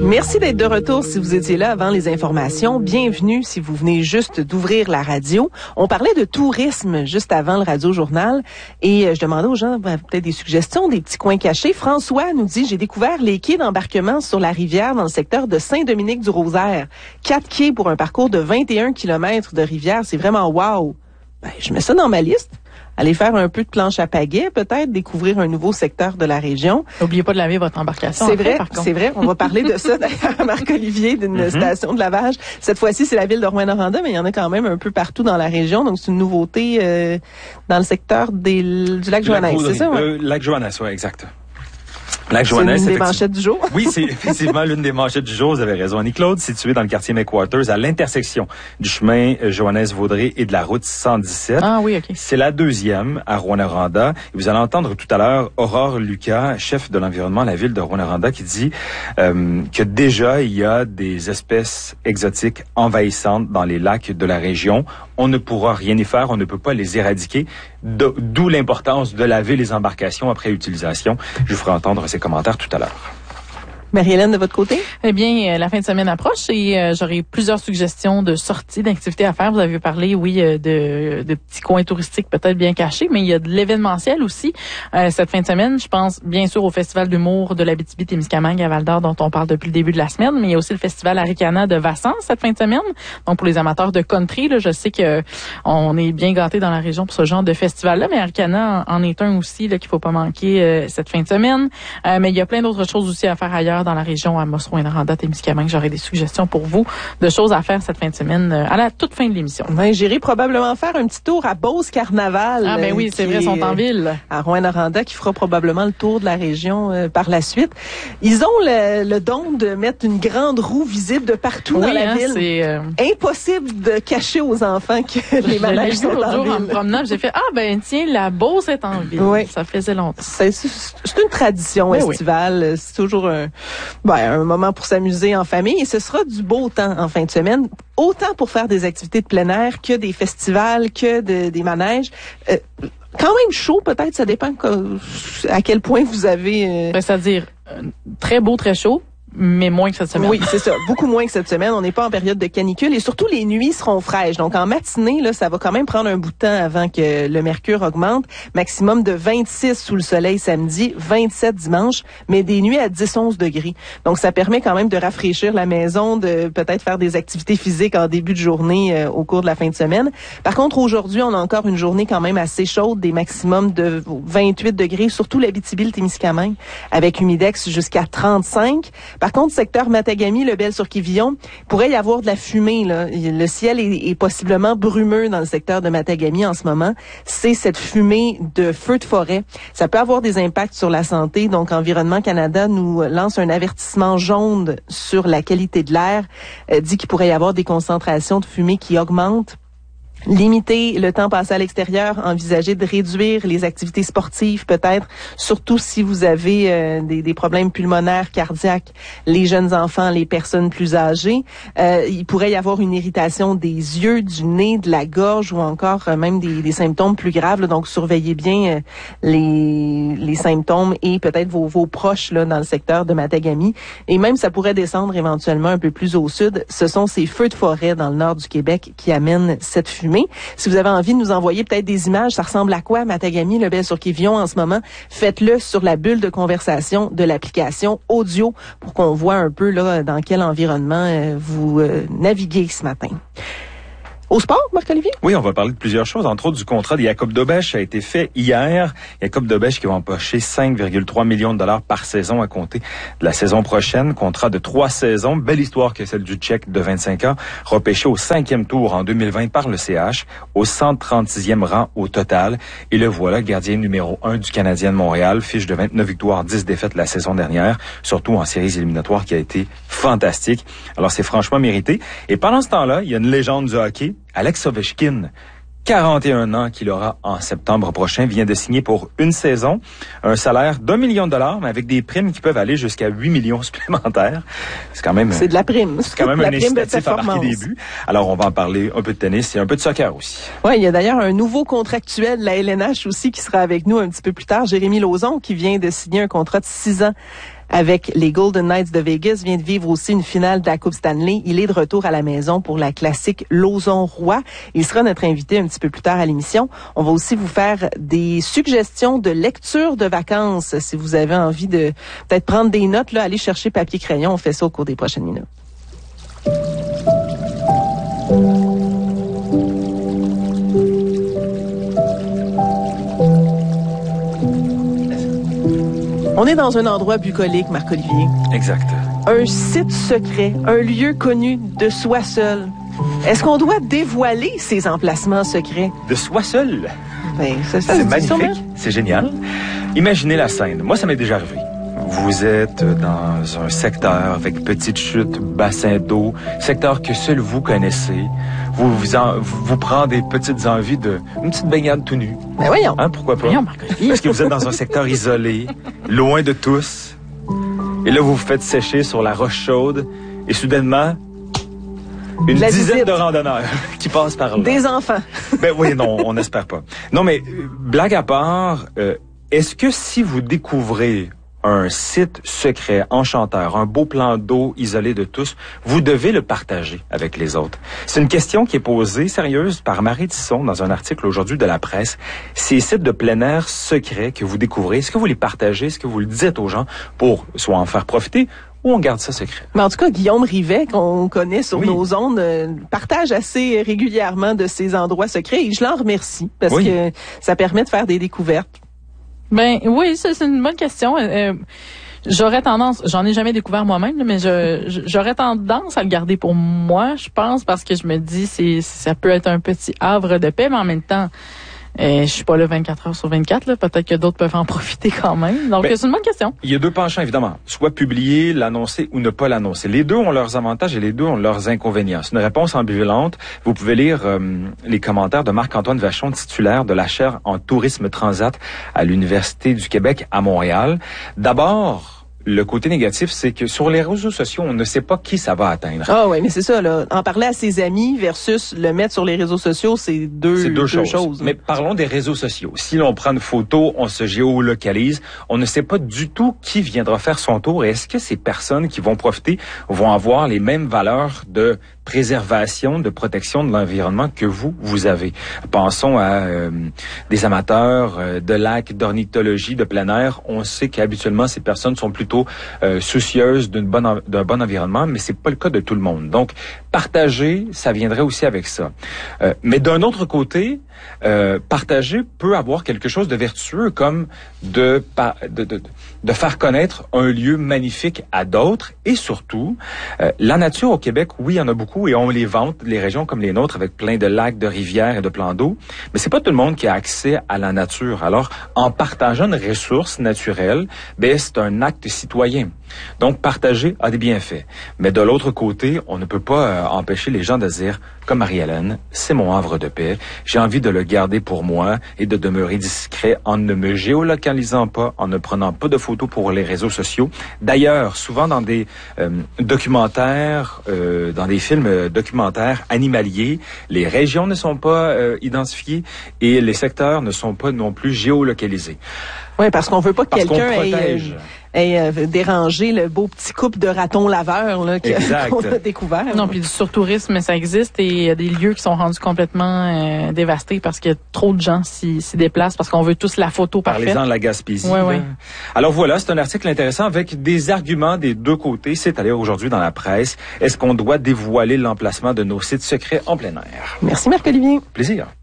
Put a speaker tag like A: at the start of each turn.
A: Merci d'être de retour si vous étiez là avant les informations. Bienvenue si vous venez juste d'ouvrir la radio. On parlait de tourisme juste avant le radio-journal et je demandais aux gens peut-être des suggestions, des petits coins cachés. François nous dit, j'ai découvert les quais d'embarquement sur la rivière dans le secteur de Saint-Dominique-du-Rosaire. 4 quais pour un parcours de 21 km de rivière. C'est vraiment wow. Ben, je mets ça dans ma liste. Aller faire un peu de planche à pagaie, peut-être, découvrir un nouveau secteur de la région.
B: N'oubliez pas de laver votre embarcation.
A: C'est vrai, c'est vrai. On va parler de ça, d'ailleurs, Marc-Olivier, d'une station de lavage. Cette fois-ci, c'est la ville de Rouyn-Noranda, mais il y en a quand même un peu partout dans la région. Donc, c'est une nouveauté dans le secteur du lac Joannès, c'est ça? Ouais?
C: Lac Joannès, oui, exact.
A: Lac Joannès, c'est l'une des manchettes du jour.
C: Oui, c'est effectivement l'une des manchettes du jour. Vous avez raison, Annie-Claude, située dans le quartier McWaters, à l'intersection du chemin Joannès-Vaudrey et de la route 117.
B: Ah oui, OK.
C: C'est la deuxième à Rouyn-Noranda. Et vous allez entendre tout à l'heure Aurore Lucas, chef de l'environnement à la ville de Rouyn-Noranda, qui dit que déjà, il y a des espèces exotiques envahissantes dans les lacs de la région. On ne pourra rien y faire, on ne peut pas les éradiquer. D'où l'importance de laver les embarcations après utilisation. Je vous ferai entendre ces commentaires tout à l'heure.
A: Marie-Hélène, de votre côté?
B: Eh bien, la fin de semaine approche et j'aurai plusieurs suggestions de sorties, d'activités à faire. Vous avez parlé, oui, de petits coins touristiques peut-être bien cachés, mais il y a de l'événementiel aussi. Cette fin de semaine, je pense bien sûr au Festival d'humour de l'Abitibi-Témiscamingue à Val-d'Or dont on parle depuis le début de la semaine, mais il y a aussi le Festival Arikana de Vassans cette fin de semaine. Donc, pour les amateurs de country, là, je sais que on est bien gâtés dans la région pour ce genre de festival-là, mais Arikana en est un aussi là, qu'il faut pas manquer cette fin de semaine. Mais il y a plein d'autres choses aussi à faire ailleurs dans la région, à Rouyn-Noranda, Témiscamingue. J'aurai des suggestions pour vous de choses à faire cette fin de semaine à la toute fin de l'émission.
A: Ben, j'irai probablement faire un petit tour à Beauce Carnaval.
B: Ah ben oui, c'est vrai, sont en ville.
A: À Rouyn-Noranda, qui fera probablement le tour de la région par la suite. Ils ont le don de mettre une grande roue visible de partout dans la ville.
B: C'est
A: impossible de cacher aux enfants que les manèges sont en ville.
B: En me promenant, j'ai fait tiens, la Beauce est en ville.
A: Oui.
B: Ça faisait longtemps.
A: C'est une tradition estivale. C'est toujours un moment pour s'amuser en famille et ce sera du beau temps en fin de semaine, autant pour faire des activités de plein air que des festivals, que des manèges. Quand même chaud, peut-être, ça dépend à quel point vous avez...
B: C'est-à-dire très beau, très chaud, mais moins que cette semaine.
A: Oui, c'est ça. Beaucoup moins que cette semaine. On n'est pas en période de canicule et surtout les nuits seront fraîches. Donc en matinée, là, ça va quand même prendre un bout de temps avant que le mercure augmente. Maximum de 26 sous le soleil samedi, 27 dimanche, mais des nuits à 10-11 degrés. Donc ça permet quand même de rafraîchir la maison, de peut-être faire des activités physiques en début de journée au cours de la fin de semaine. Par contre, aujourd'hui, on a encore une journée quand même assez chaude, des maximums de 28 degrés, surtout l'Abitibi, le Témiscamingue, avec humidex jusqu'à 35. Par contre, secteur Matagami, Lebel-sur-Quivillon, pourrait y avoir de la fumée, là. Le ciel est possiblement brumeux dans le secteur de Matagami en ce moment. C'est cette fumée de feu de forêt. Ça peut avoir des impacts sur la santé. Donc, Environnement Canada nous lance un avertissement jaune sur la qualité de l'air. Dit qu'il pourrait y avoir des concentrations de fumée qui augmentent. Limiter le temps passé à l'extérieur, envisager de réduire les activités sportives peut-être, surtout si vous avez des problèmes pulmonaires, cardiaques, les jeunes enfants, les personnes plus âgées. Il pourrait y avoir une irritation des yeux, du nez, de la gorge ou encore même des symptômes plus graves. Là. Donc, surveillez bien les symptômes et peut-être vos proches là dans le secteur de Matagami. Et même, ça pourrait descendre éventuellement un peu plus au sud. Ce sont ces feux de forêt dans le nord du Québec qui amènent cette fumée. Si vous avez envie de nous envoyer peut-être des images, ça ressemble à quoi Matagami, Lebel-sur-Quivillon en ce moment, faites-le sur la bulle de conversation de l'application audio pour qu'on voit un peu là dans quel environnement vous naviguez ce matin. Au sport, Marc-Olivier?
C: Oui, on va parler de plusieurs choses, entre autres du contrat de Jacob Dobèche a été fait hier. Jacob Dobèche qui va empocher 5,3 millions de dollars par saison à compter de la saison prochaine. Contrat de 3 saisons. Belle histoire que celle du Tchèque de 25 ans, repêché au 5e tour en 2020 par le CH, au 136e rang au total. Et le voilà, gardien numéro 1 du Canadien de Montréal, fiche de 29 victoires, 10 défaites la saison dernière, surtout en séries éliminatoires qui a été fantastique. Alors c'est franchement mérité. Et pendant ce temps-là, il y a une légende du hockey, Alex Ovechkin, 41 ans qu'il aura en septembre prochain, vient de signer pour une saison, un salaire d'1 million de dollars, mais avec des primes qui peuvent aller jusqu'à 8 millions supplémentaires. C'est quand même...
A: C'est de la prime.
C: C'est quand même un incitatif à marquer des buts. Alors, on va en parler un peu de tennis et un peu de soccer aussi.
A: Oui, il y a d'ailleurs un nouveau contractuel de la LNH aussi qui sera avec nous un petit peu plus tard, Jérémy Lauzon, qui vient de signer un contrat de 6 ans avec les Golden Knights de Vegas, vient de vivre aussi une finale de la Coupe Stanley. Il est de retour à la maison pour la classique Lauson-Roy. Il sera notre invité un petit peu plus tard à l'émission. On va aussi vous faire des suggestions de lecture de vacances. Si vous avez envie de peut-être prendre des notes, là, allez chercher papier crayon. On fait ça au cours des prochaines minutes. On est dans un endroit bucolique, Marc-Olivier.
C: Exact.
A: Un site secret, un lieu connu de soi seul. Est-ce qu'on doit dévoiler ces emplacements secrets?
C: De soi seul.
A: Ben,
C: C'est magnifique, c'est génial. Imaginez la scène. Moi, ça m'est déjà arrivé. Vous êtes dans un secteur avec petite chute, bassin d'eau, secteur que seul vous connaissez. Vous prend des petites envies une petite baignade tout nu.
A: Ben voyons.
C: Hein, pourquoi pas?
B: Voyons, Marc-Olivier.
C: Parce que vous êtes dans un secteur isolé, loin de tous. Et là, vous vous faites sécher sur la roche chaude. Et soudainement, une dizaine de randonneurs qui passent par là.
A: Des enfants.
C: Ben oui, non, on n'espère pas. Non, mais blague à part, est-ce que si vous découvrez un site secret, enchanteur, un beau plan d'eau isolé de tous, vous devez le partager avec les autres? C'est une question qui est posée sérieuse par Marie Tisson dans un article aujourd'hui de la presse. Ces sites de plein air secrets que vous découvrez, est-ce que vous les partagez? Est-ce que vous le dites aux gens pour soit en faire profiter ou on garde ça secret?
A: Mais en tout cas, Guillaume Rivet, qu'on connaît sur
C: Oui.
A: nos ondes, partage assez régulièrement de ces endroits secrets et je l'en remercie parce
C: Oui.
A: que ça permet de faire des découvertes.
B: Ben oui, ça, c'est une bonne question. J'aurais tendance, j'en ai jamais découvert moi-même, là, mais j'aurais tendance à le garder pour moi, je pense, parce que je me dis ça peut être un petit havre de paix, mais en même temps, je suis pas là 24 heures sur 24, là. Peut-être que d'autres peuvent en profiter quand même. Donc, c'est une bonne question.
C: Il y a deux penchants, évidemment. Soit publier, l'annoncer ou ne pas l'annoncer. Les deux ont leurs avantages et les deux ont leurs inconvénients. C'est une réponse ambivalente. Vous pouvez lire les commentaires de Marc-Antoine Vachon, titulaire de la chaire en tourisme transat à l'Université du Québec à Montréal. D'abord, le côté négatif, c'est que sur les réseaux sociaux, on ne sait pas qui ça va atteindre.
A: Ah oui, mais c'est ça, là. En parler à ses amis versus le mettre sur les réseaux sociaux, c'est deux choses.
C: Mais parlons des réseaux sociaux. Si l'on prend une photo, on se géolocalise. On ne sait pas du tout qui viendra faire son tour. Et est-ce que ces personnes qui vont profiter vont avoir les mêmes valeurs de préservation, de protection de l'environnement que vous avez? Pensons à des amateurs de lacs, d'ornithologie, de plein air. On sait qu'habituellement, ces personnes sont plutôt soucieuses d'un bon environnement, mais c'est pas le cas de tout le monde. Donc, partager, ça viendrait aussi avec ça. Mais d'un autre côté, partager peut avoir quelque chose de vertueux, comme de faire connaître un lieu magnifique à d'autres. Et surtout, la nature au Québec, oui, il y en a beaucoup et on les vante, les régions comme les nôtres, avec plein de lacs, de rivières et de plans d'eau. Mais c'est pas tout le monde qui a accès à la nature. Alors, en partageant une ressource naturelle, c'est un acte citoyen. Donc, partager a des bienfaits. Mais de l'autre côté, on ne peut pas empêcher les gens de dire, comme Marie-Hélène, c'est mon havre de paix. J'ai envie de le garder pour moi et de demeurer discret en ne me géolocalisant pas, en ne prenant pas de photos pour les réseaux sociaux. D'ailleurs, souvent dans des documentaires, dans des films documentaires animaliers, les régions ne sont pas identifiées et les secteurs ne sont pas non plus géolocalisés.
A: Oui, parce qu'on veut pas que quelqu'un ait dérangé le beau petit couple de ratons laveurs là, qu'on a découvert.
B: Non, puis du surtourisme, ça existe et il y a des lieux qui sont rendus complètement dévastés parce que trop de gens s'y déplacent parce qu'on veut tous la photo parfaite.
C: Parlez-en de la Gaspésie.
B: Oui, oui.
C: Alors voilà, c'est un article intéressant avec des arguments des deux côtés. C'est à lire aujourd'hui dans la presse. Est-ce qu'on doit dévoiler l'emplacement de nos sites secrets en plein air?
A: Merci Marc-Olivier.
C: Plaisir.